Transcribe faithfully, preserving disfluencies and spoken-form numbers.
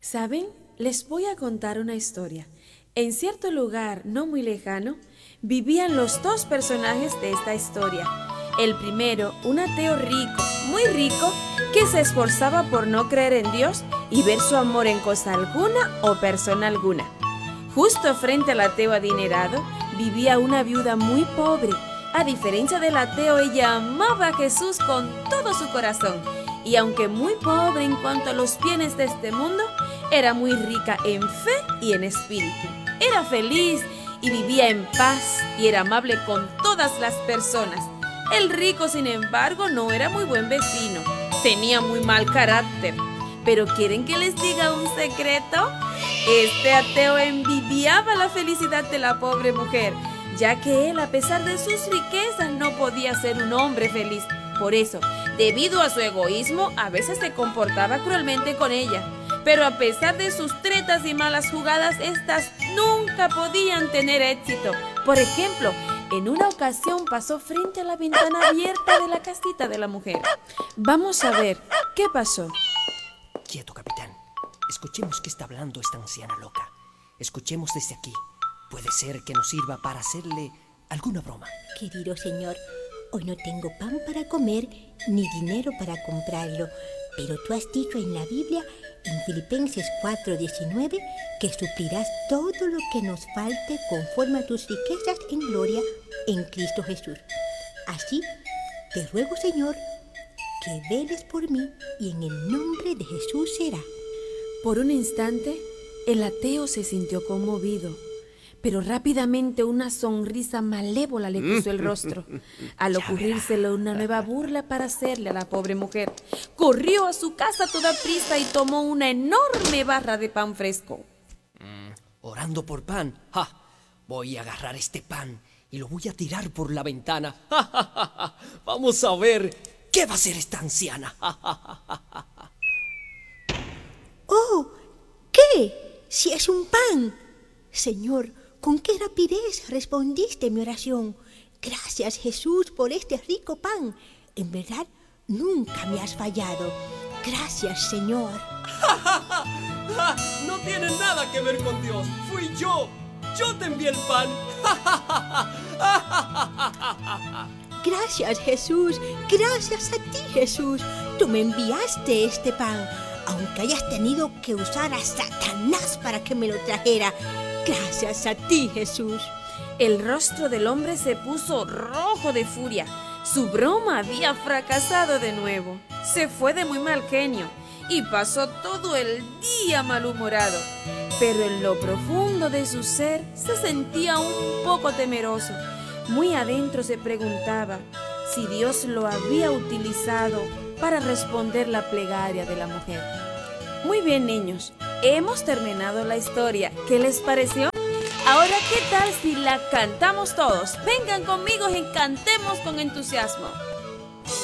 ¿Saben? Les voy a contar una historia. En cierto lugar no muy lejano, vivían los dos personajes de esta historia. El primero, un ateo rico, muy rico, que se esforzaba por no creer en Dios y ver su amor en cosa alguna o persona alguna. Justo frente al ateo adinerado, vivía una viuda muy pobre. A diferencia del ateo, ella amaba a Jesús con todo su corazón. Y aunque muy pobre en cuanto a los bienes de este mundo, era muy rica en fe y en espíritu. Era feliz y vivía en paz y era amable con todas las personas. El rico, sin embargo, no era muy buen vecino. Tenía muy mal carácter. ¿Pero quieren que les diga un secreto? Este ateo envidiaba la felicidad de la pobre mujer, ya que él, a pesar de sus riquezas, no podía ser un hombre feliz. Por eso, debido a su egoísmo, a veces se comportaba cruelmente con ella. Pero a pesar de sus tretas y malas jugadas, estas nunca podían tener éxito. Por ejemplo, en una ocasión pasó frente a la ventana abierta de la casita de la mujer. Vamos a ver, ¿qué pasó? Quieto, capitán. Escuchemos qué está hablando esta anciana loca. Escuchemos desde aquí. Puede ser que nos sirva para hacerle alguna broma. Querido señor, hoy no tengo pan para comer ni dinero para comprarlo, pero tú has dicho en la Biblia, en Filipenses cuatro diecinueve, que suplirás todo lo que nos falte conforme a tus riquezas en gloria en Cristo Jesús. Así, te ruego, Señor, que veles por mí y en el nombre de Jesús será. Por un instante, el ateo se sintió conmovido, pero rápidamente una sonrisa malévola le puso el rostro. Al ocurrírsele una nueva burla para hacerle a la pobre mujer, corrió a su casa a toda prisa y tomó una enorme barra de pan fresco. Mm, orando por pan. ¡Ja! Voy a agarrar este pan y lo voy a tirar por la ventana. ¡Ja, ja, ja, ja! Vamos a ver qué va a hacer esta anciana. ¡Ja, ja, ja, ja! ¡Oh! ¿Qué? ¡Si es un pan! Señor, con qué rapidez respondiste mi oración. Gracias, Jesús, por este rico pan. En verdad, nunca me has fallado. Gracias, Señor. No tiene nada que ver con Dios. Fui yo. Yo te envié el pan. Gracias, Jesús. Gracias a ti, Jesús. Tú me enviaste este pan, aunque hayas tenido que usar a Satanás para que me lo trajera. Gracias a ti, Jesús. El rostro del hombre se puso rojo de furia. Su broma había fracasado de nuevo. Se fue de muy mal genio y pasó todo el día malhumorado. Pero en lo profundo de su ser se sentía un poco temeroso. Muy adentro se preguntaba si Dios lo había utilizado para responder la plegaria de la mujer. Muy bien, niños, hemos terminado la historia. ¿Qué les pareció? Ahora, ¿qué tal si la cantamos todos? Vengan conmigo y cantemos con entusiasmo.